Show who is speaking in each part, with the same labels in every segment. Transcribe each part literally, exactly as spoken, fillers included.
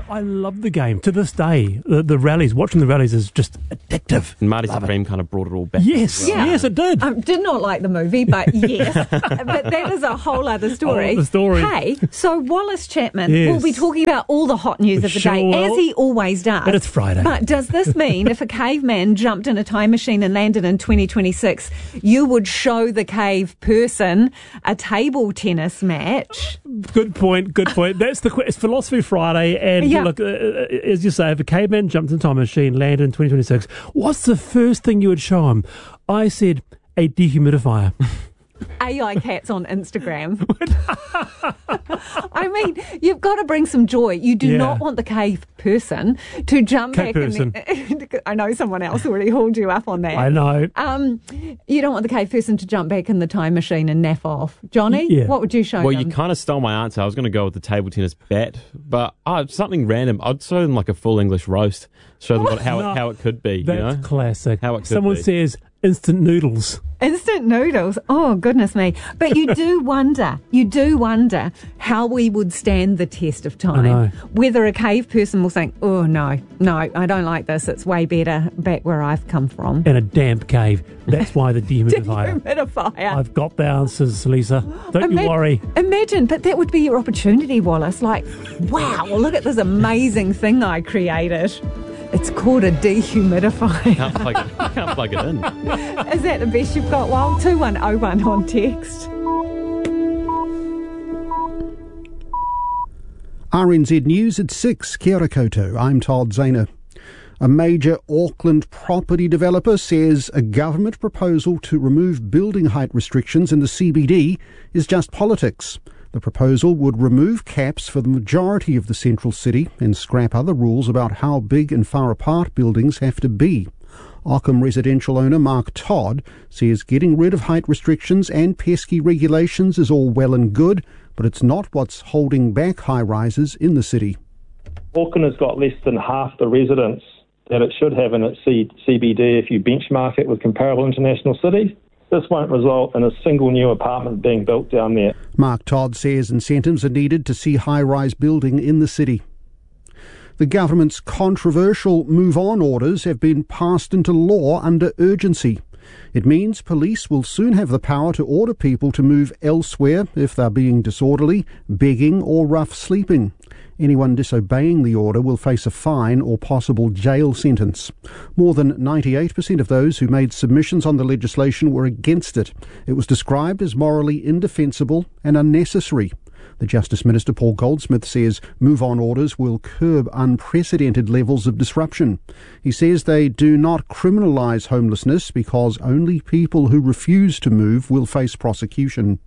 Speaker 1: I love the game. To this day, the, the rallies, watching the rallies is just addictive.
Speaker 2: And Marty
Speaker 1: Love
Speaker 2: Supreme kind of brought it all back.
Speaker 1: Yes,
Speaker 2: as well.
Speaker 1: yes, it did.
Speaker 3: Um, did not like the movie, but yes. But that is a whole other story.
Speaker 1: Whole other story.
Speaker 3: Hey, so Wallace Chapman
Speaker 1: Yes.
Speaker 3: will be talking about all the hot news of the
Speaker 1: Sure
Speaker 3: day,
Speaker 1: will.
Speaker 3: as he always does.
Speaker 1: And it's Friday.
Speaker 3: But does this mean if a caveman jumped in a time machine and landed in twenty twenty-six, you would show the cave person a table tennis match?
Speaker 1: Good point, good point. That's the que- it's Philosophy Friday, and
Speaker 3: Yeah.
Speaker 1: look, uh, as you say, if a caveman jumped in a time machine, landed in twenty twenty-six, what's the first thing you would show him? I said a dehumidifier.
Speaker 3: A I cats on Instagram. I mean, you've got to bring some joy. You do
Speaker 1: Yeah.
Speaker 3: not want the cave person to jump
Speaker 1: Cave
Speaker 3: back. In the, I know someone else already hauled you up on that.
Speaker 1: I know.
Speaker 3: Um, you don't want the cave person to jump back in the time machine and naff off. Johnny,
Speaker 1: Yeah.
Speaker 3: what would you show
Speaker 2: Well,
Speaker 3: them?
Speaker 2: you kind of stole my answer. I was going to go with the table tennis bat, but oh, something random. I'd show them like a full English roast. Show them what, how,
Speaker 1: No,
Speaker 2: it, how it could be.
Speaker 1: That's
Speaker 2: you know?
Speaker 1: classic.
Speaker 2: How it could
Speaker 1: Someone
Speaker 2: be.
Speaker 1: says instant noodles.
Speaker 3: Instant noodles. Oh, goodness me. But you do wonder, you do wonder how we would stand the test of
Speaker 1: I know.
Speaker 3: time. Whether a cave person will think, oh, no, no, I don't like this. It's way better back where I've come from.
Speaker 1: In a damp cave. That's why the dehumidifier.
Speaker 3: Dehumidifier.
Speaker 1: I've got the answers, Lisa. Don't
Speaker 3: Ima-
Speaker 1: you worry.
Speaker 3: Imagine, but that would be your opportunity, Wallace. Like, wow, look at this amazing thing I created. It's called a dehumidifier.
Speaker 2: Can't plug it, can't plug it in.
Speaker 3: Is that the best you've got? Well, two one oh one on text.
Speaker 4: R N Z News at six, Kia ora koutou. I'm Todd Zahner. A major Auckland property developer says a government proposal to remove building height restrictions in the C B D is just politics. The proposal would remove caps for the majority of the central city and scrap other rules about how big and far apart buildings have to be. Ockham residential owner Mark Todd says getting rid of height restrictions and pesky regulations is all well and good, but it's not what's holding back high-rises in the city.
Speaker 5: Auckland has got less than half the residents that it should have in its C- CBD if you benchmark it with comparable international cities. This won't result in a single new apartment being built down there.
Speaker 4: Mark Todd says incentives are needed to see high-rise building in the city. The government's controversial move-on orders have been passed into law under urgency. It means police will soon have the power to order people to move elsewhere if they're being disorderly, begging or rough sleeping. Anyone disobeying the order will face a fine or possible jail sentence. More than ninety-eight percent of those who made submissions on the legislation were against it. It was described as morally indefensible and unnecessary. The Justice Minister Paul Goldsmith says move-on orders will curb unprecedented levels of disruption. He says they do not criminalise homelessness because only people who refuse to move will face prosecution.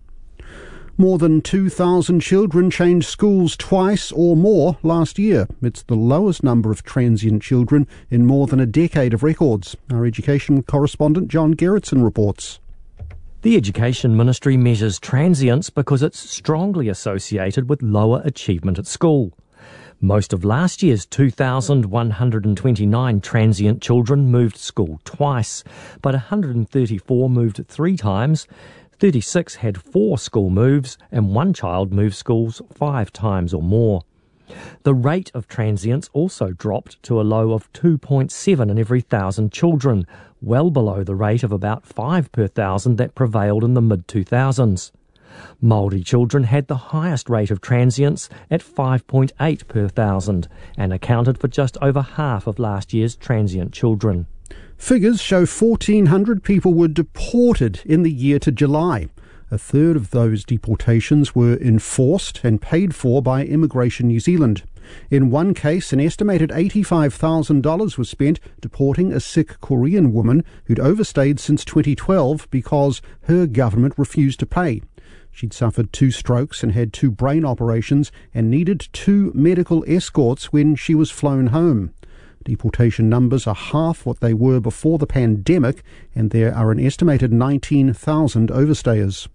Speaker 4: More than two thousand children changed schools twice or more last year. It's the lowest number of transient children in more than a decade of records. Our education correspondent John Gerritsen reports.
Speaker 6: The Education Ministry measures transients because it's strongly associated with lower achievement at school. Most of last year's two thousand one hundred twenty-nine transient children moved school twice, but one hundred thirty-four moved three times. thirty-six had four school moves, and one child moved schools five times or more. The rate of transients also dropped to a low of two point seven in every thousand children, well below the rate of about five per thousand that prevailed in the mid two thousands. Māori children had the highest rate of transients at five point eight per thousand and accounted for just over half of last year's transient children.
Speaker 4: Figures show fourteen hundred people were deported in the year to July. A third of those deportations were enforced and paid for by Immigration New Zealand. In one case, an estimated eighty-five thousand dollars was spent deporting a sick Korean woman who'd overstayed since twenty twelve because her government refused to pay. She'd suffered two strokes and had two brain operations and needed two medical escorts when she was flown home. Deportation numbers are half what they were before the pandemic, and there are an estimated nineteen thousand overstayers.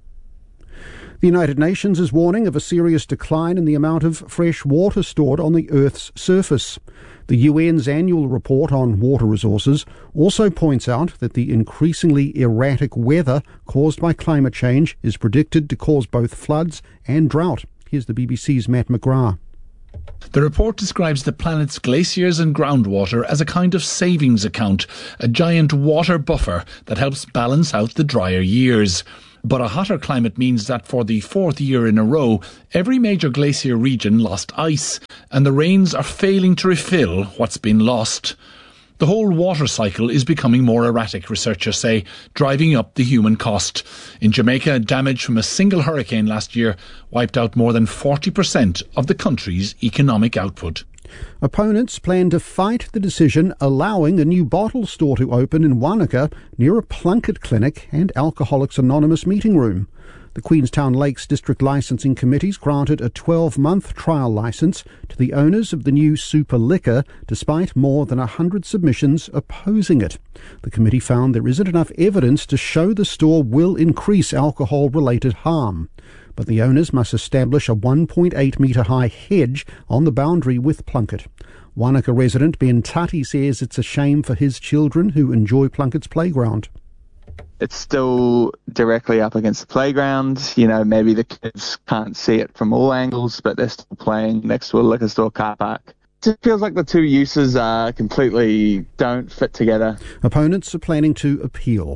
Speaker 4: The United Nations is warning of a serious decline in the amount of fresh water stored on the Earth's surface. The U N's annual report on water resources also points out that the increasingly erratic weather caused by climate change is predicted to cause both floods and drought. Here's the B B C's Matt McGrath.
Speaker 7: The report describes the planet's glaciers and groundwater as a kind of savings account, a giant water buffer that helps balance out the drier years. But a hotter climate means that for the fourth year in a row, every major glacier region lost ice, and the rains are failing to refill what's been lost. The whole water cycle is becoming more erratic, researchers say, driving up the human cost. In Jamaica, damage from a single hurricane last year wiped out more than forty percent of the country's economic output.
Speaker 4: Opponents plan to fight the decision allowing a new bottle store to open in Wanaka near a Plunket clinic and Alcoholics Anonymous meeting room. The Queenstown Lakes District Licensing Committees granted a twelve-month trial licence to the owners of the new super liquor, despite more than one hundred submissions opposing it. The committee found there isn't enough evidence to show the store will increase alcohol-related harm. But the owners must establish a one point eight metre high hedge on the boundary with Plunket. Wanaka resident Ben Tutty says it's a shame for his children who enjoy Plunket's playground.
Speaker 8: It's still directly up against the playground. You know, maybe the kids can't see it from all angles, but they're still playing next to a liquor store car park. It just feels like the two uses uh, completely don't fit together.
Speaker 4: Opponents are planning to appeal.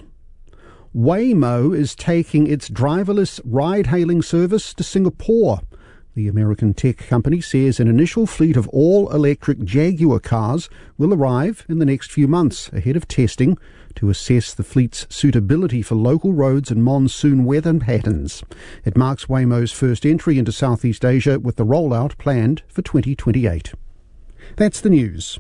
Speaker 4: Waymo is taking its driverless ride-hailing service to Singapore. The American tech company says an initial fleet of all-electric Jaguar cars will arrive in the next few months, ahead of testing to assess the fleet's suitability for local roads and monsoon weather patterns. It marks Waymo's first entry into Southeast Asia, with the rollout planned for twenty twenty-eight. That's the news.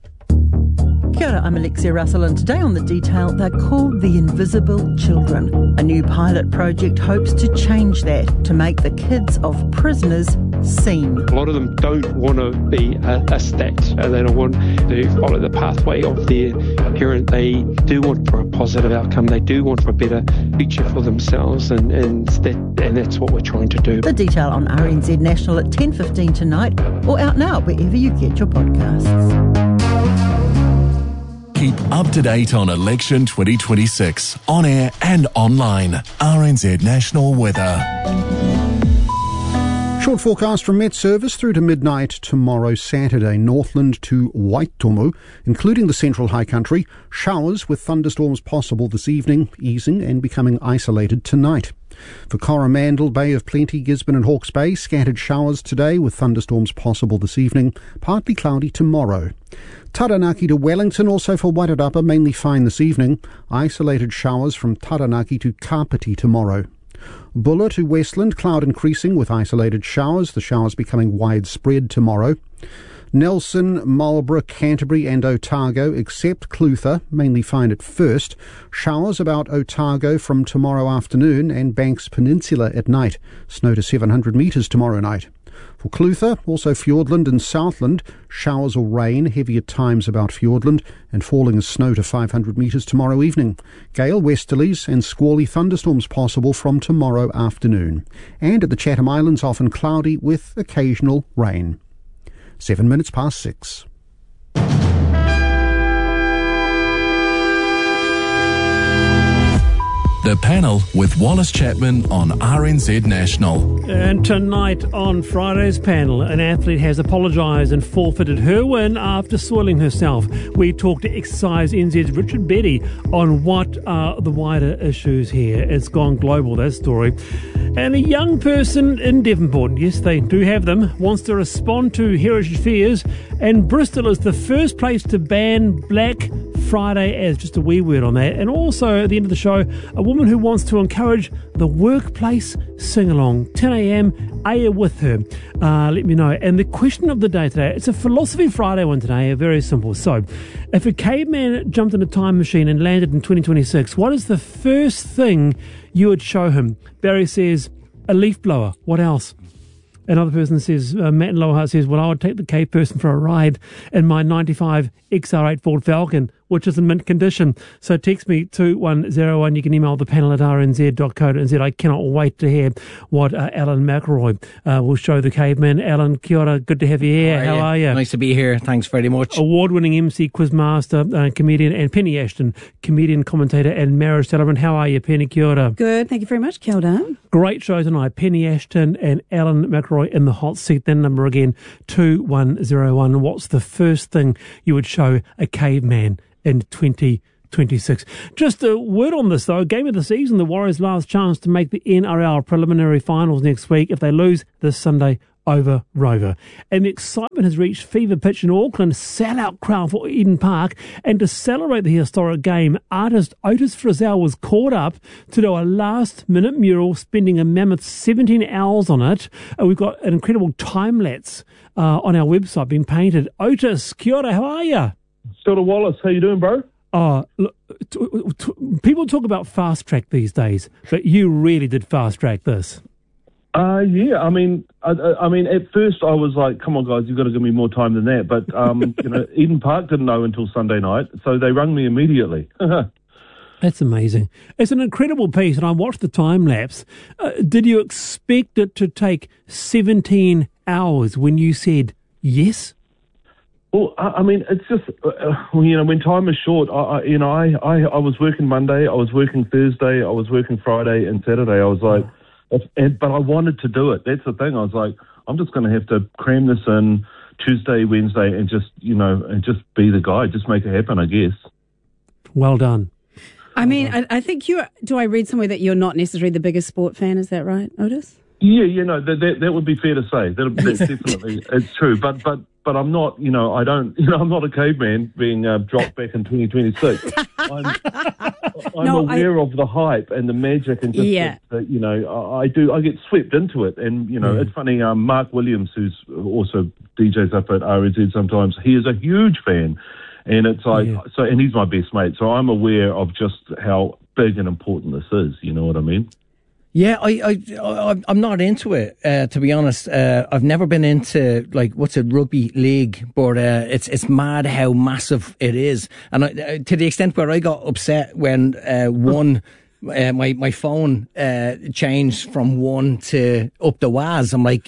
Speaker 9: Kia ora, I'm Alexia Russell, and today on The Detail, they're called The Invisible Children. A new pilot project hopes to change that, to make the kids of prisoners seen.
Speaker 10: A lot of them don't want to be a, a stat, and they don't want to follow the pathway of their parent. They do want for a positive outcome. They do want for a better future for themselves, and, and, that, and that's what we're trying to do.
Speaker 9: The Detail on R N Z National at ten fifteen tonight, or out now wherever you get your podcasts.
Speaker 11: Keep up to date on election twenty twenty-six, on air and online. R N Z National Weather.
Speaker 4: Short forecast from Met Service through to midnight tomorrow, Saturday. Northland to Waitomo, including the central high country. Showers with thunderstorms possible this evening, easing and becoming isolated tonight. For Coromandel, Bay of Plenty, Gisborne and Hawke's Bay, scattered showers today with thunderstorms possible this evening, partly cloudy tomorrow. Taranaki to Wellington, also for Wairarapa, mainly fine this evening. Isolated showers from Taranaki to Kapiti tomorrow. Bulla to Westland, cloud increasing with isolated showers, the showers becoming widespread tomorrow. Nelson, Marlborough, Canterbury and Otago, except Clutha, mainly fine at first. Showers about Otago from tomorrow afternoon and Banks Peninsula at night. Snow to seven hundred metres tomorrow night. For Clutha, also Fiordland and Southland, showers or rain, heavy at times about Fiordland, and falling as snow to five hundred metres tomorrow evening. Gale westerlies and squally thunderstorms possible from tomorrow afternoon. And at the Chatham Islands, often cloudy with occasional rain. Seven minutes past six.
Speaker 11: The Panel with Wallace Chapman on R N Z National.
Speaker 1: And tonight on Friday's Panel, an athlete has apologised and forfeited her win after soiling herself. We talked to Exercise N Z's Richard Betty on what are the wider issues here. It's gone global, that story. And a young person in Devonport, yes, they do have them, wants to respond to heritage fears, and Bristol is the first place to ban Black Friday, as just a wee word on that. And also at the end of the show, a woman who wants to encourage the workplace sing-along. ten a.m, Aya with her. Uh, let me know. And the question of the day today, it's a Philosophy Friday one today, very simple. So, if a caveman jumped in a time machine and landed in twenty twenty-six, what is the first thing you would show him? Barry says, a leaf blower. What else? Another person says, uh, Matt in Lower Hutt says, well, I would take the cave person for a ride in my ninety-five X R eight Ford Falcon. which is in mint condition. So text me two one zero one. You can email the panel at r n z dot co dot n z. I cannot wait to hear what uh, Alan McElroy uh, will show the caveman. Alan, kia ora, good to have you here. How, How are you?
Speaker 12: Nice to be here. Thanks very much.
Speaker 1: Award-winning M C, quizmaster, uh, comedian, and Penny Ashton, comedian, commentator, and marriage celebrant. How are you, Penny? Kia ora.
Speaker 13: Good, thank you very much. Kia ora.
Speaker 1: Great show tonight. Penny Ashton and Alan McElroy in the hot seat. That number again, two one zero one. What's the first thing you would show a caveman in twenty twenty-six? Just a word on this, though. Game of the season, the Warriors' last chance to make the N R L preliminary finals next week if they lose this Sunday over Rover. And the excitement has reached fever pitch in Auckland, sellout crowd for Eden Park. And to celebrate the historic game, artist Otis Frizzell was caught up to do a last-minute mural, spending a mammoth seventeen hours on it. And we've got an incredible time-lapse uh, on our website being painted. Otis, kia ora, how are you?
Speaker 14: Scott Wallace, how you doing, bro?
Speaker 1: Oh, look, t- t- people talk about fast track these days, but you really did fast track this.
Speaker 14: Uh, yeah, I mean, I, I mean, at first I was like, come on, guys, you've got to give me more time than that. But, um, you know, Eden Park didn't know until Sunday night, so they rung me immediately.
Speaker 1: That's amazing. It's an incredible piece, and I watched the time lapse. Uh, did you expect it to take seventeen hours when you said yes?
Speaker 14: Well, I, I mean, it's just, uh, you know, when time is short, I, I, you know, I, I, I was working Monday, I was working Thursday, I was working Friday and Saturday. I was like, and, but I wanted to do it. That's the thing. I was like, I'm just going to have to cram this in Tuesday, Wednesday, and just, you know, and just be the guy, just make it happen, I guess.
Speaker 1: Well done.
Speaker 13: I mean, I, I think you, do I read somewhere that you're not necessarily the biggest sport fan? Is that right, Otis?
Speaker 14: Yeah, you know, that, that, that would be fair to say. That, that's definitely, it's true. But, but, but I'm not, you know, I don't, you know, I'm not a caveman being uh, dropped back in twenty twenty-six. I'm, I'm
Speaker 13: No,
Speaker 14: aware
Speaker 13: I-
Speaker 14: of the hype and the magic and just,
Speaker 13: Yeah.
Speaker 14: the, the, you know, I, I do, I get swept into it. And, you know,
Speaker 1: Yeah.
Speaker 14: it's funny, um, Mark Williams, who's also D Js up at R N Z sometimes, he is a huge fan. And it's like,
Speaker 1: Yeah.
Speaker 14: so, and he's my best mate. So I'm aware of just how big and important this is. You know what I mean?
Speaker 12: Yeah, I, I, I, I'm not into it, uh, to be honest. Uh, I've never been into, like, what's it, rugby league, but uh, it's it's mad how massive it is. And I, uh, to the extent where I got upset when uh, one, uh, my, my phone uh, changed from one to up the Waz. I'm like,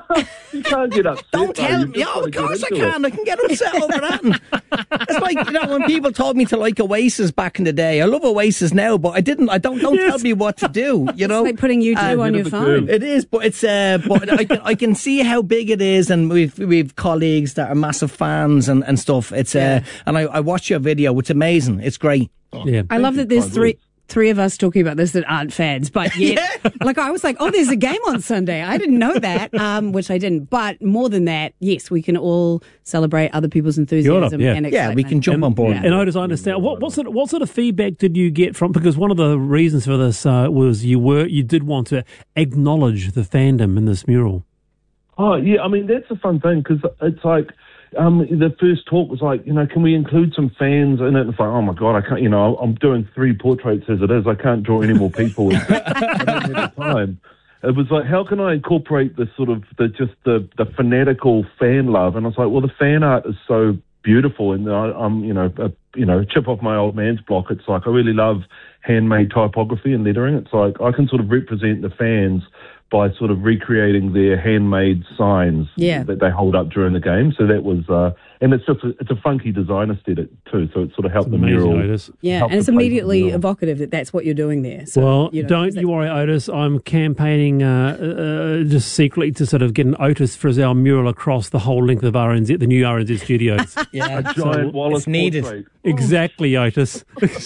Speaker 14: You can't get upset.
Speaker 12: don't
Speaker 14: though.
Speaker 12: tell
Speaker 14: You've
Speaker 12: me.
Speaker 14: just
Speaker 12: Oh,
Speaker 14: gotta
Speaker 12: of
Speaker 14: get
Speaker 12: course I
Speaker 14: into it.
Speaker 12: can. I can get upset over that. It's like, you know, when people told me to like Oasis back in the day. I love Oasis now, but I didn't. I don't. Don't
Speaker 1: Yes.
Speaker 12: tell me what to do. You know,
Speaker 13: It's like putting you two
Speaker 12: Uh,
Speaker 13: on your
Speaker 14: the
Speaker 13: phone.
Speaker 12: it is, but it's. Uh, but I can I can see how big it is, and we've we've colleagues that are massive fans and, and stuff. It's uh, and I, I watched your video. It's amazing. It's great.
Speaker 1: Yeah.
Speaker 13: I love
Speaker 14: you,
Speaker 13: that there's
Speaker 14: kind
Speaker 13: three three of us talking about this that aren't fans, but yet, like I was like, oh, there's a game on Sunday. I didn't know that, um, which I didn't. But more than that, yes, we can all celebrate other people's enthusiasm
Speaker 1: yeah.
Speaker 13: and
Speaker 12: Yeah,
Speaker 13: excitement.
Speaker 12: we can jump on board.
Speaker 1: And Otis, I understand. What, what, sort of, what sort of feedback did you get from? Because one of the reasons for this uh, was you were you did want to acknowledge the fandom in this mural.
Speaker 14: Oh, yeah, I mean, that's a fun thing because it's like, um, the first talk was like, you know, can we include some fans in it? It's like, oh my God, I can't, you know, I'm doing three portraits as it is. I can't draw any more people. I don't have the time. It was like, how can I incorporate the sort of, the just the, the fanatical fan love? And I was like, well, the fan art is so beautiful. And I, I'm, you know, a, you know, chip off my old man's block. It's like, I really love handmade typography and lettering. It's like, I can sort of represent the fans by sort of recreating their handmade signs
Speaker 13: Yeah.
Speaker 14: that they hold up during the game. So that was, uh, and it's just a, it's a funky design aesthetic too. So it sort of helped the
Speaker 1: Amazing,
Speaker 14: mural.
Speaker 1: Otis.
Speaker 13: Yeah,
Speaker 14: help
Speaker 13: and it's
Speaker 14: to play the
Speaker 13: immediately
Speaker 14: mural.
Speaker 13: evocative that that's what you're doing there. So,
Speaker 1: Well,
Speaker 13: you know,
Speaker 1: don't you worry, Otis. I'm campaigning uh, uh, just secretly to sort of get an Otis Frizzell mural across the whole length of R N Z, the new R N Z studios.
Speaker 12: Yeah,
Speaker 14: A giant Wallace
Speaker 12: it's needed.
Speaker 14: portrait.
Speaker 1: Exactly, Otis.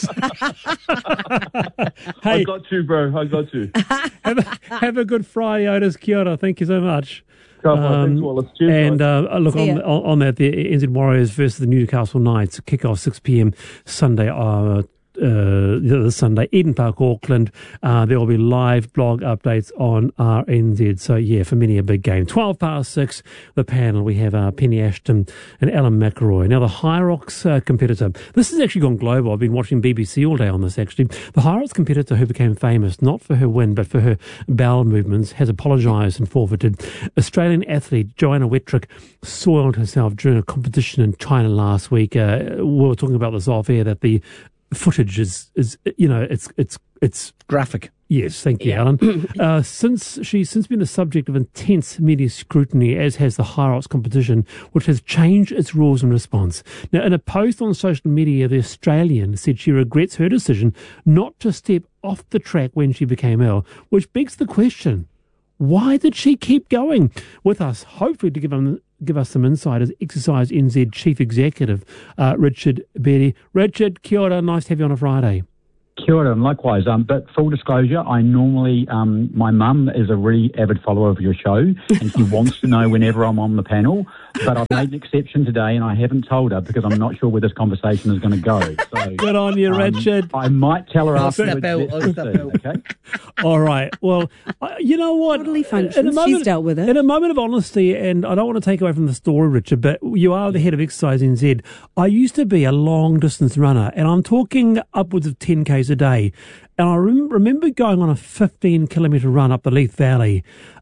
Speaker 14: I
Speaker 1: Hey,
Speaker 14: got you, bro. I got you.
Speaker 1: have a, have a good Friday, Otis. Kia ora. Thank you so much.
Speaker 14: Come on,
Speaker 1: Um,
Speaker 14: thanks, Wallace. Cheers,
Speaker 1: And
Speaker 14: guys.
Speaker 1: uh, look,
Speaker 13: See
Speaker 1: on,
Speaker 13: ya.
Speaker 1: on, on that, the N Z Warriors versus the Newcastle Knights, kick-off six p.m. Sunday, uh, uh, this Sunday, Eden Park, Auckland. Uh, there will be live blog updates on R N Z. So, yeah, for many a big game. twelve past six, the panel. We have uh, Penny Ashton and Alan McElroy. Now, the Hyrox uh, competitor. This has actually gone global. I've been watching B B C all day on this, actually. The Hyrox competitor who became famous, not for her win, but for her bowel movements, has apologised and forfeited. Australian athlete Joanna Wettrick soiled herself during a competition in China last week. Uh, we were talking about this off air, that the footage is, is you know, it's it's it's
Speaker 12: graphic.
Speaker 1: Yes, thank you, Alan. uh, since she's since been the subject of intense media scrutiny, as has the Hyrox competition, which has changed its rules in response. Now, in a post on social media, the Australian said she regrets her decision not to step off the track when she became ill, which begs the question, why did she keep going? With us, hopefully to give them give us some insight, is Exercise N Z Chief Executive uh, Richard Beattie. Richard, kia ora, nice to have you on a Friday.
Speaker 15: Kia ora, and likewise. Um, but full disclosure, I normally, um, my mum is a really avid follower of your show, and she wants to know whenever I'm on the panel. But I've made an exception today, and I haven't told her because I'm not sure where this conversation is going to go. So,
Speaker 1: good on you,
Speaker 15: um,
Speaker 1: Richard.
Speaker 15: I might tell her
Speaker 12: I'll
Speaker 15: afterwards.
Speaker 12: step out. I'll step out.
Speaker 15: Okay.
Speaker 1: All right. Well, uh, you know what?
Speaker 13: Bodily functions.
Speaker 1: In a moment,
Speaker 13: She's dealt with it.
Speaker 1: In a moment of honesty, and I don't want to take away from the story, Richard, but you are the head of Exercise N Z. I used to be a long distance runner, and I'm talking upwards of ten kays a day. And I rem- remember going on a fifteen kilometre run up the Leith Valley.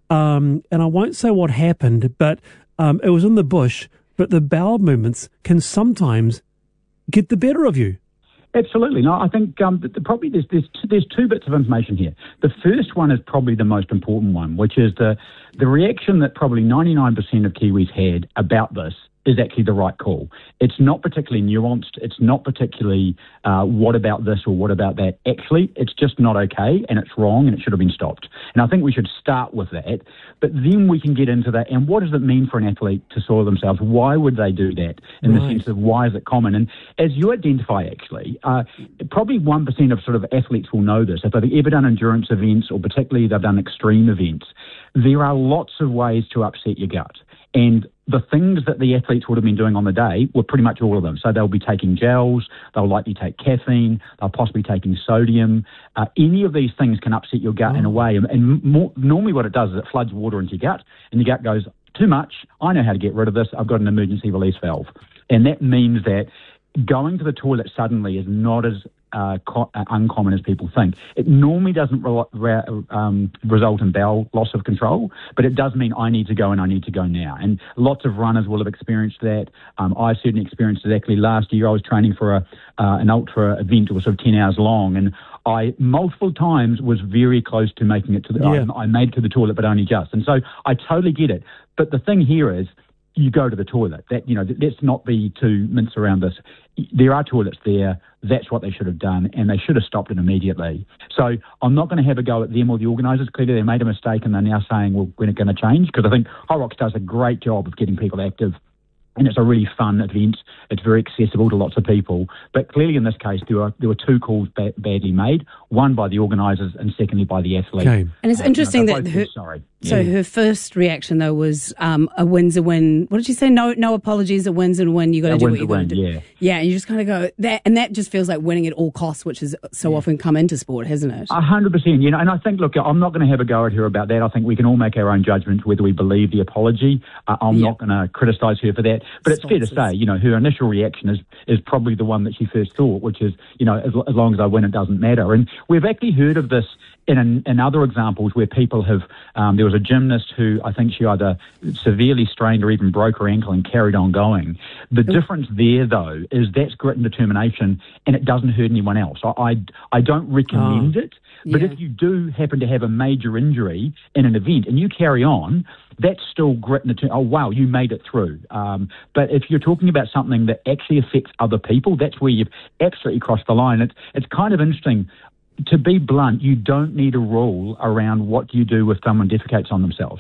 Speaker 1: Um, and I won't say what happened, but um, it was in the bush. But the bowel movements can sometimes get the better of you.
Speaker 15: Absolutely. No, I think um, the, the, probably there's, there's, two, there's two bits of information here. The first one is probably the most important one, which is the, the reaction that probably ninety-nine percent of Kiwis had about this is actually the right call. It's not particularly nuanced. It's not particularly uh, what about this or what about that. Actually, it's just not okay, and it's wrong, and it should have been stopped. And I think we should start with that, but then we can get into that. And what does it mean for an athlete to soil themselves? Why would they do that? In right. the sense of why is it common? And as you identify, actually, uh, probably one percent of sort of athletes will know this. If they've ever done endurance events, or particularly they've done extreme events, there are lots of ways to upset your gut. And the things that the athletes would have been doing on the day were pretty much all of them. So they'll be taking gels, they'll likely take caffeine, they'll possibly taking sodium. Uh, any of these things can upset your gut oh. in a way. And, and more, normally what it does is it floods water into your gut, and your gut goes, too much, I know how to get rid of this, I've got an emergency release valve. And that means that going to the toilet suddenly is not as Uh, co- uh, uncommon as people think. It normally doesn't re- re- um, result in bowel loss of control, but it does mean I need to go and I need to go now. And lots of runners will have experienced that. Um, I certainly experienced it. Actually, last year I was training for a uh, an ultra event. It was sort of ten hours long, and I multiple times was very close to making it to the. Yeah. I, I made it to the toilet, but only just. And so I totally get it. But the thing here is, you go to the toilet. That you know, let's not be too mince around this. There are toilets there. That's what they should have done, and they should have stopped it immediately. So I'm not going to have a go at them or the organisers. Clearly, they made a mistake, and they're now saying, well, we're going to change, because I think Hyrox does a great job of getting people active. And it's a really fun event. It's very accessible to lots of people. But clearly in this case, there were there were two calls ba- badly made, one by the organisers and secondly by the athlete.
Speaker 13: Okay. And it's uh, interesting
Speaker 15: you know,
Speaker 13: that her,
Speaker 15: sorry.
Speaker 13: So
Speaker 15: yeah.
Speaker 13: her first reaction, though, was um, a win's a win. What did she say? No no apologies, a win's a win. You got to do what you got to do.
Speaker 15: Yeah.
Speaker 13: yeah, and you just kind of go, that, and that just feels like winning at all costs, which has so yeah. often come into sport, hasn't it?
Speaker 15: A hundred percent. You know, and I think, look, I'm not going to have a go at her about that. I think we can all make our own judgments whether we believe the apology. Uh, I'm yeah. not going to criticise her for that. But Sponsors. It's fair to say, you know, her initial reaction is, is probably the one that she first thought, which is, you know, as, as long as I win, it doesn't matter. And we've actually heard of this in, an, in other examples where people have, um, there was a gymnast who I think she either severely strained or even broke her ankle and carried on going. The mm-hmm. difference there, though, is that's grit and determination, and it doesn't hurt anyone else. I, I, I don't recommend oh. it. But yeah. if you do happen to have a major injury in an event and you carry on, that's still grit and determination. Oh, wow, you made it through. Um, but if you're talking about something that actually affects other people, that's where you've absolutely crossed the line. It's, it's kind of interesting. To be blunt, you don't need a rule around what you do if someone defecates on themselves.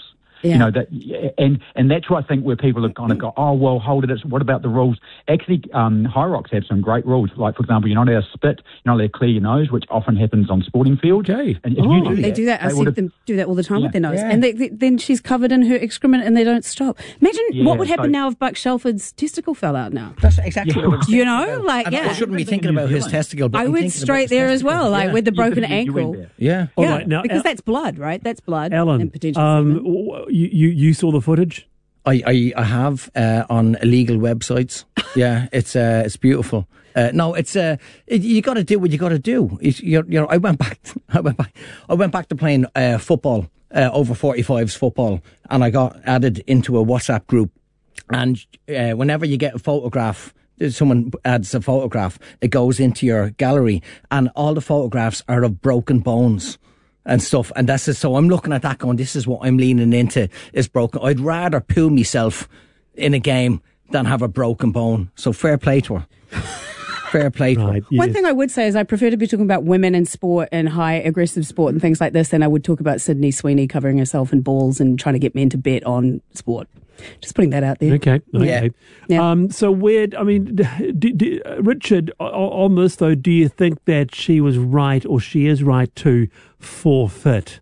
Speaker 13: Yeah.
Speaker 15: You know that, and and that's where I think where people have kind of got, oh well, hold it. It's, what about the rules? Actually, um, High Rocks have some great rules. Like for example, you're not allowed to spit, you're not allowed to clear your nose, which often happens on sporting fields.
Speaker 12: Okay.
Speaker 15: And if
Speaker 13: Oh,
Speaker 15: you do
Speaker 13: they
Speaker 15: that,
Speaker 13: do that. I
Speaker 15: they
Speaker 13: see
Speaker 15: would've-
Speaker 13: them do that all the time
Speaker 15: Yeah.
Speaker 13: with their nose.
Speaker 12: Yeah.
Speaker 13: And they, they, then she's covered in her excrement and they don't stop. Imagine
Speaker 15: Yeah,
Speaker 13: what would happen
Speaker 15: so-
Speaker 13: now if Buck Shelford's testicle fell out now.
Speaker 12: That's exactly what I was
Speaker 13: You
Speaker 12: thinking
Speaker 13: know,
Speaker 12: about.
Speaker 13: like,
Speaker 12: And
Speaker 13: yeah.
Speaker 12: I shouldn't be thinking about his testicle, but
Speaker 13: I
Speaker 12: I'm
Speaker 13: would
Speaker 12: thinking about
Speaker 13: straight
Speaker 12: his
Speaker 13: there as
Speaker 12: testicle.
Speaker 13: well, like
Speaker 12: Yeah.
Speaker 13: with the
Speaker 15: You
Speaker 13: broken
Speaker 15: could- you went
Speaker 13: ankle.
Speaker 15: there.
Speaker 12: Yeah.
Speaker 1: All
Speaker 13: Yeah,
Speaker 1: right, now,
Speaker 13: because
Speaker 1: Al-
Speaker 13: that's blood, right? That's blood.
Speaker 1: Alan,
Speaker 13: and potential
Speaker 1: um,
Speaker 13: semen.
Speaker 1: w- you, you you saw the footage?
Speaker 12: I, I, I have uh, on illegal websites. Yeah, it's uh, it's beautiful. Uh, no, it's uh, it, you got to do what you got to do. It's, you, you know, I went back. I went back. I went back to playing uh, football, uh, over forty-fives football, and I got added into a WhatsApp group. And uh, whenever you get a photograph, someone adds a photograph, it goes into your gallery, and all the photographs are of broken bones and stuff. And that's it. So I'm looking at that going, this is what I'm leaning into, is broken. I'd rather poo myself in a game than have a broken bone. So fair play to her. Fair play to her.
Speaker 1: Right,
Speaker 13: One
Speaker 1: yes.
Speaker 13: thing I would say is I prefer to be talking about women in sport and high aggressive sport and things like this than I would talk about Sydney Sweeney covering herself in balls and trying to get men to bet on sport. Just putting that out there.
Speaker 1: Okay. Okay.
Speaker 13: Yeah.
Speaker 1: Um, so where? I mean, d d Richard, o- o- on this though, do you think that she was right, or she is right to forfeit?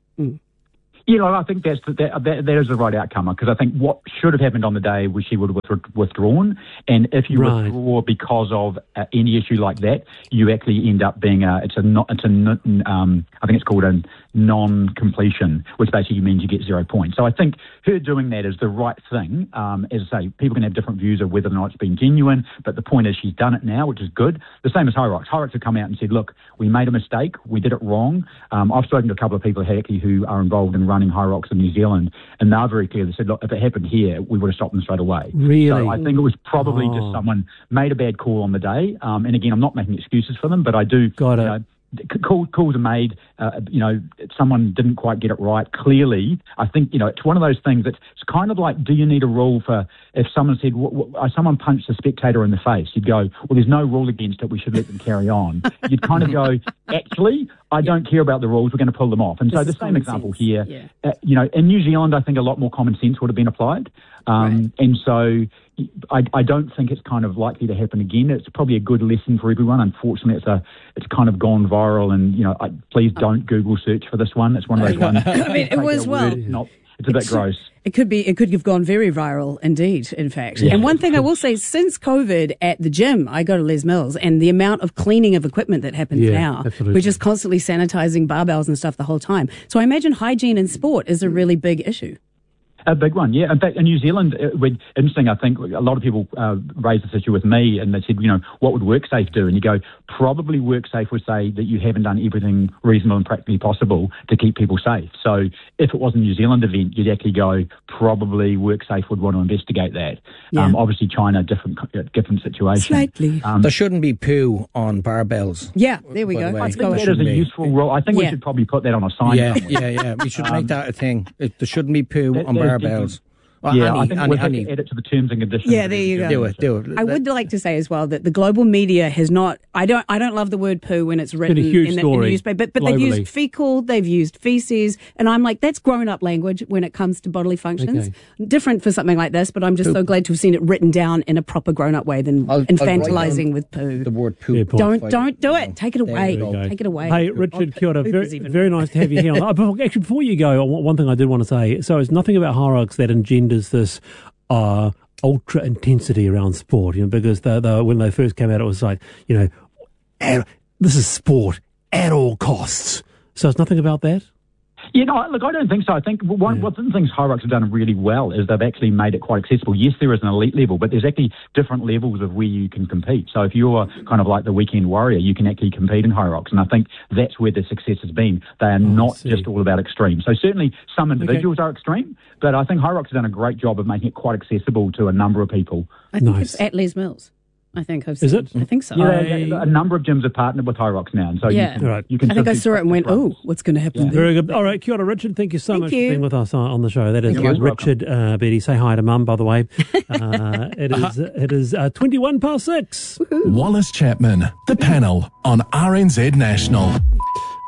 Speaker 15: You know, I think that's the, that, that that is the right outcome, because I think what should have happened on the day was she would have with- withdrawn, and if you
Speaker 1: Right.
Speaker 15: withdraw because of uh, any issue like that, you actually end up being a it's a not it's a n- um I think it's called a non-completion, which basically means you get zero points. So I think her doing that is the right thing. Um, as I say, people can have different views of whether or not it's been genuine, but the point is she's done it now, which is good. The same as High Rocks. High Rocks have come out and said, look, we made a mistake, we did it wrong. Um, I've spoken to a couple of people actually who are involved in running High Rocks in New Zealand, and they're very clear. They said, look, if it happened here, we would have stopped them straight away.
Speaker 1: Really?
Speaker 15: So I think it was probably
Speaker 1: Oh.
Speaker 15: just someone made a bad call on the day. Um, and again, I'm not making excuses for them, but I do.
Speaker 1: Got it.
Speaker 15: You know, Calls, calls are made, uh, you know, someone didn't quite get it right. Clearly, I think, you know, it's one of those things that's it's kind of like, do you need a rule for if someone said, w- w- uh, someone punched a spectator in the face, you'd go, well, there's no rule against it, we should let them carry on. You'd kind of go, actually, I don't care about the rules, we're going to pull them off. And
Speaker 13: This
Speaker 15: so the
Speaker 13: is
Speaker 15: same
Speaker 13: common
Speaker 15: example
Speaker 13: sense.
Speaker 15: here,
Speaker 13: Yeah.
Speaker 15: uh, you know, in New Zealand, I think a lot more common sense would have been applied. Um, And so I, I don't think it's kind of likely to happen again. It's probably a good lesson for everyone. Unfortunately, it's a it's kind of gone viral, and you know, I, please don't Google search for this one. It's one of those ones.
Speaker 13: I mean, it
Speaker 15: Take
Speaker 13: was,
Speaker 15: their
Speaker 13: well,
Speaker 15: word, not, it's a bit gross.
Speaker 13: It could be. It could have gone very viral indeed. In fact,
Speaker 15: Yeah.
Speaker 13: and one thing I will say, since COVID at the gym, I go to Les Mills, and the amount of cleaning of equipment that happens
Speaker 1: Yeah,
Speaker 13: now,
Speaker 1: absolutely.
Speaker 13: we're just constantly sanitizing barbells and stuff the whole time. So I imagine hygiene in sport is a really big issue.
Speaker 15: A big one, yeah. In fact, in New Zealand, it would, interesting, I think a lot of people uh, raised this issue with me, and they said, you know, what would WorkSafe do? And you go, probably WorkSafe would say that you haven't done everything reasonable and practically possible to keep people safe. So if it was a New Zealand event, you'd actually go, probably WorkSafe would want to investigate that.
Speaker 13: Yeah.
Speaker 15: Um, obviously, China, different different situation.
Speaker 13: Slightly.
Speaker 15: Um,
Speaker 12: There shouldn't be poo on barbells.
Speaker 13: Yeah, there we
Speaker 12: By
Speaker 13: go.
Speaker 12: the way.
Speaker 15: I
Speaker 13: Let's
Speaker 15: think
Speaker 13: go.
Speaker 15: that
Speaker 12: Shouldn't
Speaker 15: is a
Speaker 12: be.
Speaker 15: useful rule. I think we
Speaker 13: Yeah.
Speaker 15: should probably put that on a sign.
Speaker 12: Yeah,
Speaker 15: somewhere.
Speaker 12: yeah, yeah. We should
Speaker 15: Um,
Speaker 12: make that a thing. It, there shouldn't be poo
Speaker 15: That-
Speaker 12: on
Speaker 15: that is
Speaker 12: barbells. Well,
Speaker 15: yeah,
Speaker 12: any,
Speaker 15: I think
Speaker 12: any,
Speaker 15: we'll have
Speaker 12: any.
Speaker 15: to add it to the terms and conditions.
Speaker 13: Yeah, there you go.
Speaker 12: Do it, do it.
Speaker 13: I would like to say as well that the global media has not. I don't. I don't love the word poo when it's written
Speaker 1: been a huge
Speaker 13: in, the, in
Speaker 1: story
Speaker 13: the newspaper. But, but they've
Speaker 1: globally.
Speaker 13: used fecal, they've used feces, and I'm like, that's grown-up language when it comes to bodily functions.
Speaker 1: Okay.
Speaker 13: Different for something like this, but I'm just so glad to have seen it written down in a proper grown-up way than
Speaker 12: I'll- I'll
Speaker 13: infantilizing
Speaker 12: write
Speaker 13: with poo.
Speaker 12: The word poo.
Speaker 1: Yeah, point.
Speaker 13: Don't don't do it. Take it away.
Speaker 12: you
Speaker 1: go.
Speaker 13: Take it away.
Speaker 1: Hey, Richard, kia ora.
Speaker 13: Poop
Speaker 1: Very,
Speaker 13: is even
Speaker 1: very nice to have you here. Oh, but actually, before you go, one thing I did want to say. So it's nothing about High Rocks that engenders this uh, ultra intensity around sport, you know, because the, the, when they first came out, it was like, you know, at, this is sport at all costs. So it's nothing about that?
Speaker 15: You know, look, I don't think so. I think one,
Speaker 1: Yeah.
Speaker 15: one of the things High Rocks have done really well is they've actually made it quite accessible. Yes, there is an elite level, but there's actually different levels of where you can compete. So if you're kind of like the weekend warrior, you can actually compete in High Rocks. And I think that's where the success has been. They are not
Speaker 1: see.
Speaker 15: just all about extreme. So certainly some individuals are extreme, but I think High Rocks have done a great job of making it quite accessible to a number of people.
Speaker 13: I think
Speaker 1: Nice.
Speaker 13: it's at Les Mills. I think I've seen.
Speaker 1: Is it?
Speaker 13: I think so.
Speaker 15: Yeah,
Speaker 1: I-
Speaker 15: yeah, a number of gyms have partnered with High Rocks now. And so
Speaker 13: Yeah.
Speaker 15: you can,
Speaker 1: Right.
Speaker 15: you can
Speaker 13: I think I
Speaker 15: simply
Speaker 13: saw it and went,
Speaker 15: practice
Speaker 13: "Oh, what's going to happen?" there?
Speaker 1: Very good. All right, kia ora, Richard. Thank you so
Speaker 13: Thank
Speaker 1: much
Speaker 13: you.
Speaker 1: for being with us on, on the show. That is
Speaker 15: You're welcome.
Speaker 1: Richard uh, Beattie. Say hi to Mum, by the way. Uh, it is it is uh, twenty-one past six.
Speaker 11: Wallace Chapman, The Panel on R N Z National.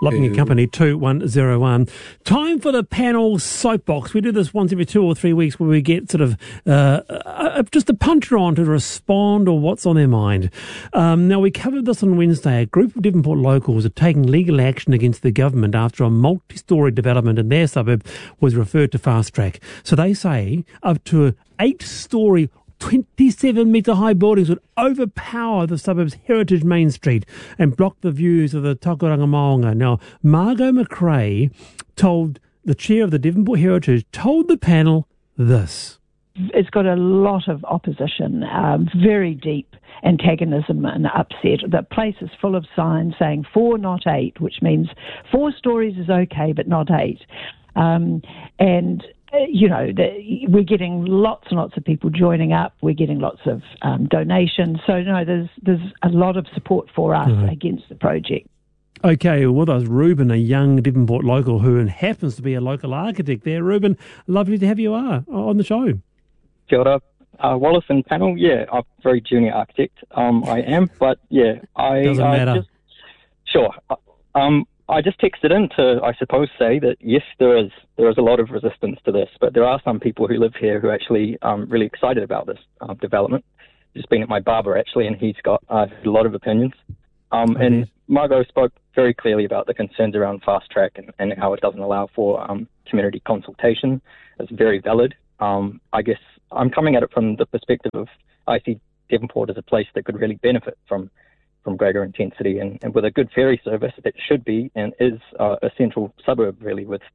Speaker 1: Locking your company, two one zero one. Time for the panel soapbox. We do this once every two or three weeks where we get sort of uh, uh, just a puncher on to respond or what's on their mind. Um, now, we covered this on Wednesday. A group of Devonport locals are taking legal action against the government after a multi-storey development in their suburb was referred to fast track. So they say up to an eight-storey twenty-seven metre high buildings would overpower the suburb's heritage Main Street and block the views of the Takuranga Maunga. Now, Margot McRae told the chair of the Devonport Heritage, told the panel this.
Speaker 16: It's got a lot of opposition, um, very deep antagonism and upset. The place is full of signs saying four, not eight, which means four stories is okay, but not eight. Um, and You know, the, we're getting lots and lots of people joining up. We're getting lots of um, donations. So, no, there's there's a lot of support for us
Speaker 1: Right.
Speaker 16: against the project.
Speaker 1: Okay, with us, Ruben, a young Devonport local who happens to be a local architect there. Ruben, lovely to have you uh, on the show.
Speaker 17: Kia ora. Uh, Wallace and panel, yeah, I'm a very junior architect. Um, I am, but yeah, I
Speaker 1: Doesn't
Speaker 17: uh,
Speaker 1: matter.
Speaker 17: Just, sure. Um, I just texted in to, I suppose, say that yes, there is there is a lot of resistance to this, but there are some people who live here who are actually um, really excited about this uh, development. Just been at my barber actually, and he's got uh, a lot of opinions. Um,
Speaker 1: Okay.
Speaker 17: And Margot spoke very clearly about the concerns around fast track and, and how it doesn't allow for um, community consultation. It's very valid. Um, I guess I'm coming at it from the perspective of I see Devonport as a place that could really benefit from from greater intensity, and, and with a good ferry service that should be and is uh, a central suburb really with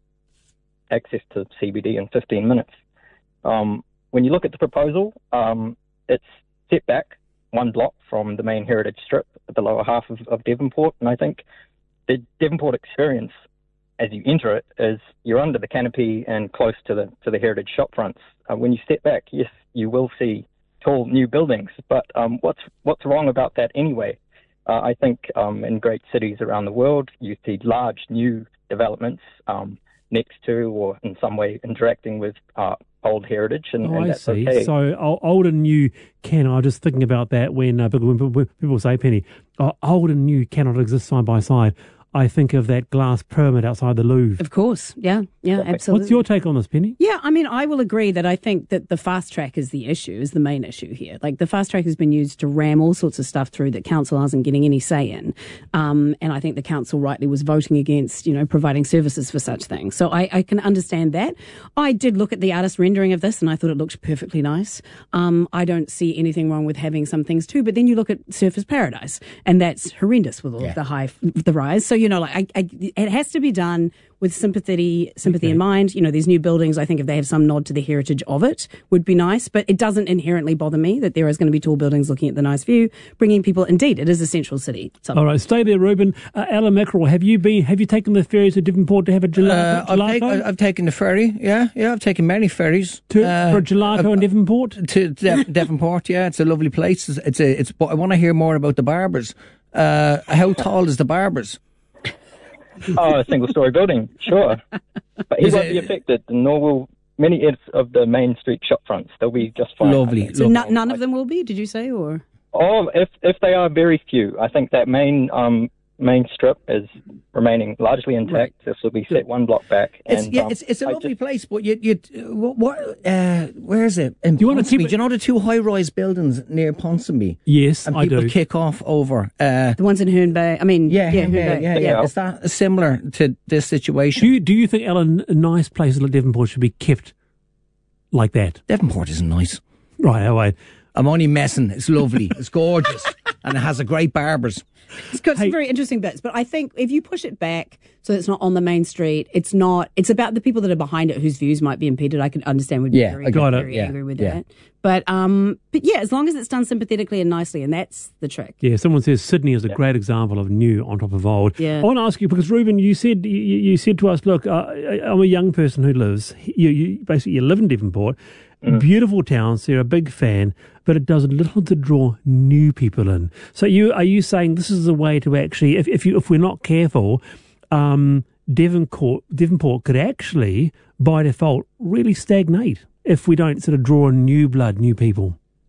Speaker 17: access to C B D in fifteen minutes. Um, when you look at the proposal, um, it's set back one block from the main heritage strip at the lower half of, of Devonport, and I think the Devonport experience as you enter it is you're under the canopy and close to the to the heritage shop fronts. Uh, when you step back, yes, you will see tall new buildings, but um, what's what's wrong about that anyway? Uh, I think um, in great cities around the world, you see large new developments um, next to or in some way interacting with uh, old heritage, and,
Speaker 1: Oh,
Speaker 17: and
Speaker 1: I
Speaker 17: that's
Speaker 1: see.
Speaker 17: okay.
Speaker 1: So o- old and new can. I was just thinking about that when, uh, when people people say, Penny, oh, old and new cannot exist side by side. I think of that glass pyramid outside the Louvre.
Speaker 13: Of course, yeah, yeah, absolutely.
Speaker 1: What's your take on this, Penny?
Speaker 13: Yeah, I mean, I will agree that I think that the fast track is the issue, is the main issue here. Like, the fast track has been used to ram all sorts of stuff through that council hasn't getting any say in. Um, and I think the council rightly was voting against, you know, providing services for such things. So I, I can understand that. I did look at the artist rendering of this and I thought it looked perfectly nice. Um, I don't see anything wrong with having some things too, but then you look at Surfers Paradise and that's horrendous with all
Speaker 12: Yeah.
Speaker 13: of the high, the rise. So, you know, like, I, I, it has to be done with sympathy, sympathy okay. in mind. You know, these new buildings, I think if they have some nod to the heritage of it, would be nice. But it doesn't inherently bother me that there is going to be tall buildings looking at the nice view, bringing people. Indeed, it is a central city. So.
Speaker 1: All right, stay there, Ruben. Uh, Alan Mackerel, have you been? Have you taken the ferry to Devonport to have a gelato?
Speaker 12: Uh, I've, take, I've taken the ferry. Yeah, yeah, I've taken many ferries
Speaker 1: to,
Speaker 12: uh,
Speaker 1: for a gelato uh, in Devonport.
Speaker 12: To De- Devonport, yeah, it's a lovely place. It's, it's a. It's. I want to hear more about the barbers. Uh, how tall is the barbers?
Speaker 17: Oh, a single-story building, sure. But he
Speaker 12: Is
Speaker 17: won't
Speaker 12: it-
Speaker 17: be affected, nor will many of the main street shop fronts. They'll be just fine.
Speaker 12: Lovely.
Speaker 13: So no, none of them will be, did you say, or?
Speaker 17: Oh, if if they are very few, I think that main um main strip is remaining largely intact.
Speaker 12: Right.
Speaker 17: This will be set one block back.
Speaker 12: It's
Speaker 17: and,
Speaker 12: yeah,
Speaker 17: um,
Speaker 12: it's it's a
Speaker 17: I
Speaker 12: lovely
Speaker 17: just-
Speaker 12: place, but you you what, what uh where is it? In
Speaker 1: Do you want to
Speaker 12: Ponsonby?
Speaker 1: keep it-
Speaker 12: Do you know the two high-rise buildings near Ponsonby?
Speaker 1: Yes,
Speaker 12: and
Speaker 1: I
Speaker 12: people
Speaker 1: do.
Speaker 12: kick off over. Uh,
Speaker 13: The ones in Herne Bay. I mean,
Speaker 12: yeah,
Speaker 13: yeah,
Speaker 12: Herne Bay,
Speaker 13: Herne Bay.
Speaker 12: yeah, yeah,
Speaker 17: Yeah.
Speaker 12: Is that similar to this situation?
Speaker 1: Do you, do you think, Alan, nice places like Devonport should be kept like that?
Speaker 12: Devonport isn't nice.
Speaker 1: Right, oh, wait.
Speaker 12: I'm only messing. It's lovely. It's gorgeous, and it has a great barbers.
Speaker 13: It's got
Speaker 1: Hey.
Speaker 13: some very interesting bits, but I think if you push it back so it's not on the main street, it's not. It's about the people that are behind it whose views might be impeded. I can understand. Would be
Speaker 12: Yeah,
Speaker 13: very,
Speaker 12: I got it,
Speaker 13: very
Speaker 12: yeah,
Speaker 13: angry with
Speaker 12: yeah.
Speaker 13: that. But um, but yeah, as long as it's done sympathetically and nicely, and that's the trick.
Speaker 1: Yeah, someone says Sydney is a great example of new on top of old.
Speaker 13: Yeah.
Speaker 1: I want to ask you, because Ruben, you said you, you said to us, look, uh, I'm a young person who lives, you, you basically you live in Devonport,
Speaker 17: Mm.
Speaker 1: beautiful town, so you're a big fan, but it does little to draw new people in. So you are you saying this is a way to actually, if if you if we're not careful, um, Devonport Devonport could actually by default really stagnate if we don't sort of draw in new blood, new people.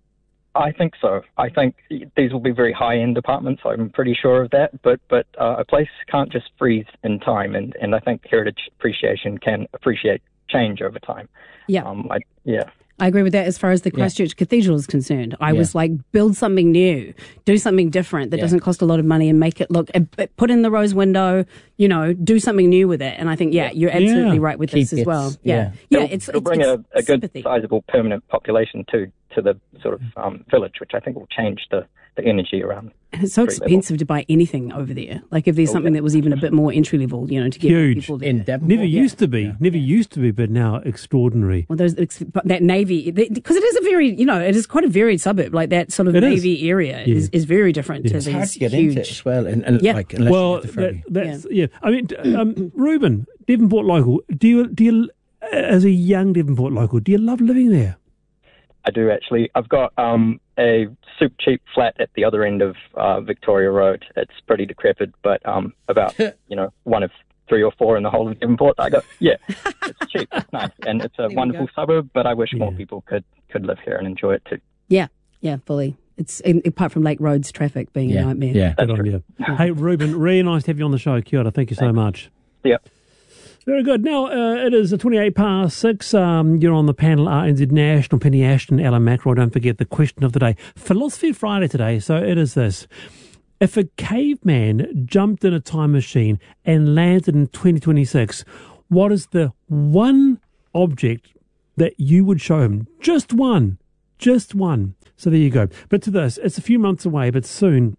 Speaker 17: I think so. I think these will be very high-end apartments. I'm pretty sure of that. But but uh, a place can't just freeze in time, and, and I think heritage appreciation can appreciate change over time.
Speaker 13: Yeah.
Speaker 17: Um, I, yeah.
Speaker 13: I agree with that as far as the Christchurch yeah. Cathedral is concerned. I
Speaker 17: yeah.
Speaker 13: was like, build something new, do something different that yeah. doesn't cost a lot of money and make it look, put in the rose window, you know, do something new with it. And I think, yeah, you're absolutely yeah. right with
Speaker 17: Keep
Speaker 13: this as well.
Speaker 17: Yeah.
Speaker 13: Yeah. Yeah.
Speaker 17: It'll,
Speaker 13: it's,
Speaker 17: it'll
Speaker 13: it's,
Speaker 17: bring
Speaker 13: it's
Speaker 17: a, a good
Speaker 13: sympathy.
Speaker 17: sizable permanent population too to the sort of um, village, which I think will change the, the energy around.
Speaker 13: And it's so expensive level. to buy anything over there. Like if there's something that was even a bit more entry level, you know, to get
Speaker 1: Huge.
Speaker 13: people there.
Speaker 1: In Never yeah. used to be. Yeah. Never used to be, but now extraordinary.
Speaker 13: Well, those that Navy, because it is a very, you know, it is quite a varied suburb. Like that sort of
Speaker 1: it
Speaker 13: Navy
Speaker 1: is.
Speaker 13: area
Speaker 1: yeah.
Speaker 13: is, is very different
Speaker 1: yeah.
Speaker 13: to
Speaker 1: it's
Speaker 13: these
Speaker 12: hard to get
Speaker 13: huge.
Speaker 12: into it as well. And, and
Speaker 13: yeah.
Speaker 12: like, unless
Speaker 1: well,
Speaker 12: you get the ferry.
Speaker 1: that, that's, yeah. yeah. I mean, um, Reuben, Devonport local, do you, do you, as a young Devonport local, do you love living there?
Speaker 17: I do actually. I've got um, a super cheap flat at the other end of uh, Victoria Road. It's pretty decrepit, but um, about you know one of three or four in the whole of Devonport. I go, yeah, it's cheap, it's nice, and it's a there wonderful suburb. But I wish yeah. more people could could live here and enjoy it too.
Speaker 13: Yeah, yeah, fully. It's in, apart from Lake Road's traffic being
Speaker 1: yeah.
Speaker 13: a nightmare.
Speaker 1: Yeah, good on you. Hey, Reuben, really nice to have you on the show. Kia ora. Thank you so
Speaker 17: Thanks.
Speaker 1: much.
Speaker 17: Yep.
Speaker 1: Very good. Now, uh, it is twenty-eight past six. Um, you're on the panel, R N Z National, Penny Ashton, Alan McRoy. Don't forget the question of the day. Philosophy Friday today, so it is this. If a caveman jumped in a time machine and landed in twenty twenty-six, what is the one object that you would show him? Just one. Just one. So there you go. But to this, it's a few months away, but soon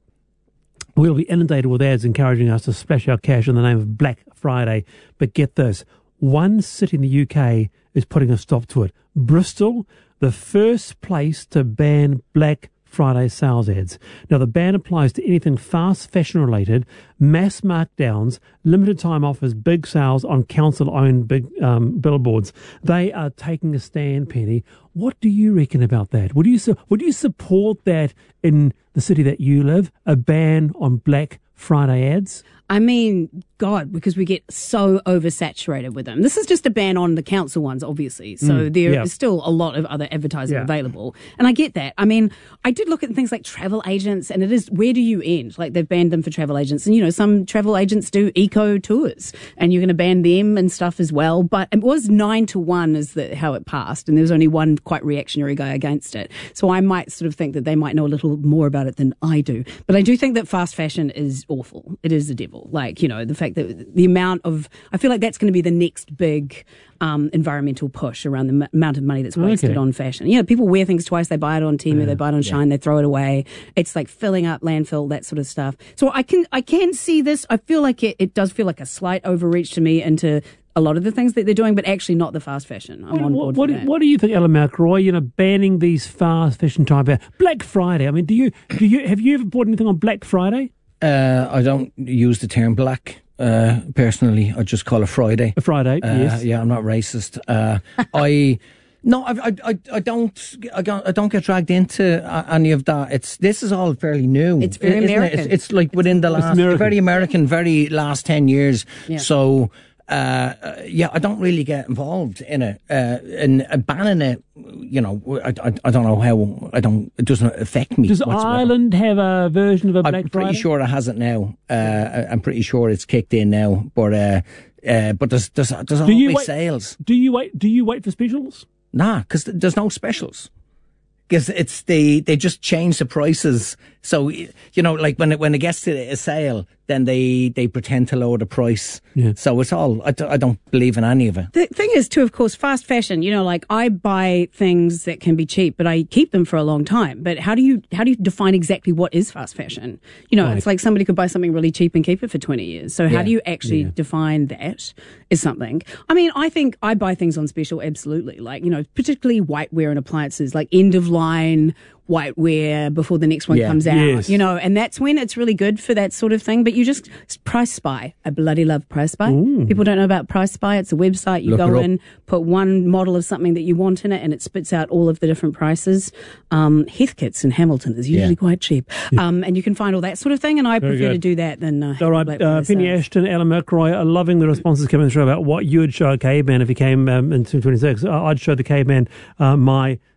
Speaker 1: we'll be inundated with ads encouraging us to splash our cash in the name of Black Friday. But get this, one city in the U K is putting a stop to it. Bristol, the first place to ban Black Friday sales ads. Now, the ban applies to anything fast fashion related, mass markdowns, limited time offers, big sales on council-owned big um, billboards. They are taking a stand, Penny. What do you reckon about that? Would you su- would you support that in the city that you live, a ban on Black Friday ads?
Speaker 13: I mean, God, because we get so oversaturated with them. This is just a ban on the council ones, obviously. So
Speaker 1: Mm,
Speaker 13: there
Speaker 1: yeah.
Speaker 13: is still a lot of other advertising
Speaker 1: Yeah.
Speaker 13: available. And I get that. I mean, I did look at things like travel agents, and it is, where do you end? Like, they've banned them for travel agents. And, you know, some travel agents do eco tours, and you're going to ban them and stuff as well. But it was nine to one is the, how it passed. And there was only one quite reactionary guy against it. So I might sort of think that they might know a little more about it than I do. But I do think that fast fashion is awful. It is the devil. Like, you know, the fact that the amount of, I feel like that's going to be the next big um, environmental push around the m- amount of money that's wasted
Speaker 1: Okay.
Speaker 13: on fashion. You know, people wear things twice. They buy it on Temu,
Speaker 1: Yeah,
Speaker 13: they buy it on
Speaker 1: yeah.
Speaker 13: Shine, they throw it away. It's like filling up landfill, that sort of stuff. So I can, I can see this. I feel like it, it does feel like a slight overreach to me into a lot of the things that they're doing, but actually not the fast fashion. I'm
Speaker 1: What,
Speaker 13: on
Speaker 1: what,
Speaker 13: board
Speaker 1: what,
Speaker 13: for
Speaker 1: do,
Speaker 13: that.
Speaker 1: what do you think, Alan McRoy? You know, banning these fast fashion type of Black Friday. I mean, do you do you have you ever bought anything on Black Friday?
Speaker 12: Uh, I don't use the term black. Uh, personally, I just call it Friday.
Speaker 1: A Friday,
Speaker 12: uh,
Speaker 1: yes.
Speaker 12: Yeah, I'm not racist. Uh, I no, I, I, I, I don't, I don't, I don't get dragged into uh, any of that. It's this is all fairly new.
Speaker 13: It's very
Speaker 12: isn't it?
Speaker 13: American.
Speaker 12: It's, it's like within the
Speaker 1: It's
Speaker 12: last,
Speaker 1: American.
Speaker 12: very American, very last ten years.
Speaker 13: Yeah.
Speaker 12: So. Uh, uh, yeah, I don't really get involved in it. Uh, and uh, banning it, you know, I, I, I don't know how. I don't. It doesn't affect me.
Speaker 1: Does
Speaker 12: whatsoever.
Speaker 1: Ireland have a version of a Black
Speaker 12: I'm
Speaker 1: Friday?
Speaker 12: pretty sure it has it now. Uh, I'm pretty sure it's kicked in now. But uh, uh, but there's there's there's
Speaker 1: Do you
Speaker 12: always
Speaker 1: wait-
Speaker 12: sales.
Speaker 1: Do you wait? Do you wait for specials?
Speaker 12: Nah, because there's no specials. Because it's they they just change the prices. So you know, like when it when it gets to a sale, then they they pretend to lower the price.
Speaker 1: Yeah.
Speaker 12: So it's all. I, d- I don't believe in any of it.
Speaker 13: The thing is, too, of course, fast fashion. You know, like I buy things that can be cheap, but I keep them for a long time. But how do you how do you define exactly what is fast fashion? You know,
Speaker 1: Right.
Speaker 13: it's like somebody could buy something really cheap and keep it for twenty years. So how
Speaker 12: Yeah.
Speaker 13: do you actually
Speaker 1: Yeah.
Speaker 13: define that is something? I mean, I think I buy things on special, absolutely. Like, you know, particularly whiteware and appliances, like end of line whiteware before the next one
Speaker 12: Yeah.
Speaker 13: comes out.
Speaker 1: Yes.
Speaker 13: You know, and that's when it's really good for that sort of thing. But you just Price Spy. I bloody love Price Spy.
Speaker 1: Ooh.
Speaker 13: People don't know about Price Spy. It's a website. You
Speaker 12: Look
Speaker 13: go
Speaker 12: her up.
Speaker 13: in, put one model of something that you want in it, and it spits out all of the different prices. Um, Heathcote's in Hamilton is usually
Speaker 12: Yeah.
Speaker 13: quite cheap, um, and you can find all that sort of thing. And I
Speaker 1: Very
Speaker 13: prefer
Speaker 1: good.
Speaker 13: to do that than uh,
Speaker 1: All right,
Speaker 13: Black
Speaker 1: uh,
Speaker 13: Friday
Speaker 1: Penny
Speaker 13: sales.
Speaker 1: Ashton, Alan McRoy are loving the responses coming through about what you would show a caveman if he came um, in twenty twenty-six. Uh, I'd show the caveman uh, my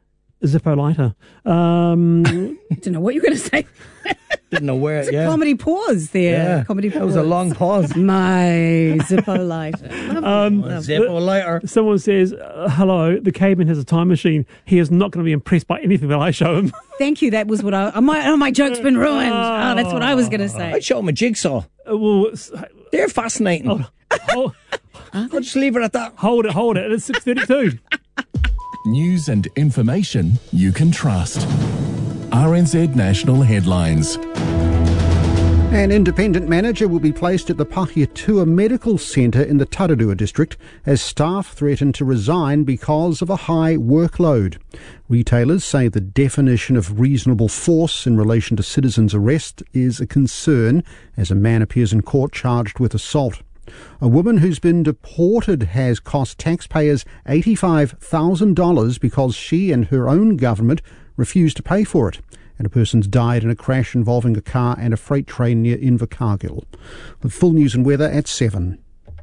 Speaker 1: Zippo lighter. Um,
Speaker 13: Didn't know what you were going to say.
Speaker 12: Didn't know where.
Speaker 13: It's
Speaker 12: yeah.
Speaker 13: a comedy pause there.
Speaker 12: Yeah,
Speaker 13: Comedy pause.
Speaker 12: that was a long pause.
Speaker 13: My Zippo lighter.
Speaker 1: Um,
Speaker 12: Zippo lighter.
Speaker 1: Someone says, uh, hello, the caveman has a time machine. He is not going to be impressed by anything that I show him.
Speaker 13: Thank you. That was what I. Oh, my, oh, my joke's been ruined. Oh, that's what I was going to say.
Speaker 12: I'd show him a jigsaw.
Speaker 1: Uh, well,
Speaker 12: They're fascinating.
Speaker 1: Oh, hold,
Speaker 12: I'll just leave it at that.
Speaker 1: hold it, hold it. It's six thirty-two.
Speaker 11: News and information you can trust. R N Z National Headlines.
Speaker 4: An independent manager will be placed at the Pahiatua Medical Centre in the Tararua district as staff threaten to resign because of a high workload. Retailers say the definition of reasonable force in relation to citizens' arrest is a concern as a man appears in court charged with assault. A woman who's been deported has cost taxpayers eighty-five thousand dollars because she and her own government refused to pay for it. And a person's died in a crash involving a car and a freight train near Invercargill. With full news and weather at seven.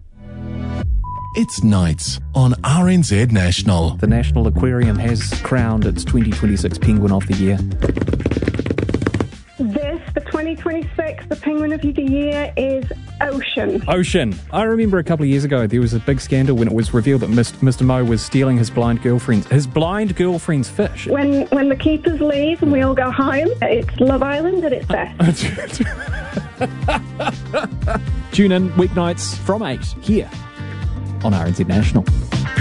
Speaker 11: It's nights on R N Z National.
Speaker 18: The National Aquarium has crowned its twenty twenty-six Penguin of the Year.
Speaker 19: This, the twenty twenty-six, the Penguin of the Year is Ocean.
Speaker 18: Ocean. I remember a couple of years ago there was a big scandal when it was revealed that Mister Mo was stealing his blind girlfriend's his blind girlfriend's fish.
Speaker 19: When when the keepers leave and we all go home, it's Love Island at its best.
Speaker 18: Tune in weeknights from eight here on R N Z National.